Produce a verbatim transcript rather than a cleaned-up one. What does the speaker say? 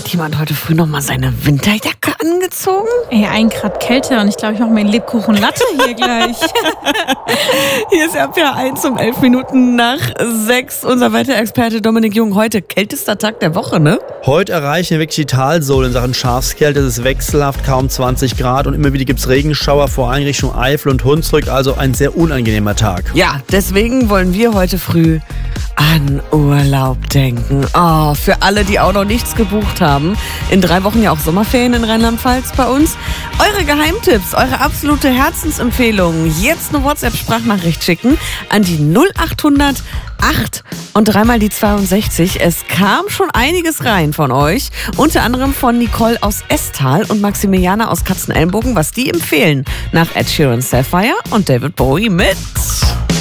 Hat jemand heute früh noch mal seine Winterjacke angezogen? Ey, ein Grad Kälte und ich glaube, ich mache mir einen Lebkuchen-Latte hier gleich. Hier ist R P R eins um elf Minuten nach sechs. Unser Wetterexperte Dominik Jung. Heute kältester Tag der Woche, ne? Heute erreichen wir wirklich die Talsohle in Sachen Schafskälte. Es ist wechselhaft, kaum zwanzig Grad und immer wieder gibt es Regenschauer, vor allem Richtung Eifel und Hunsrück. Also ein sehr unangenehmer Tag. Ja, deswegen wollen wir heute früh an Urlaub denken. Oh, für alle, die auch noch nichts gebucht haben. In drei Wochen ja auch Sommerferien in Rheinland-Pfalz bei uns. Eure Geheimtipps, eure absolute Herzensempfehlungen. Jetzt eine WhatsApp-Sprachnachricht schicken an die null achthundert acht und dreimal die zweiundsechzig. Es kam schon einiges rein von euch. Unter anderem von Nicole aus Estal und Maximiliana aus Katzenelnbogen, was die empfehlen nach Ed Sheeran, Sapphire und David Bowie mit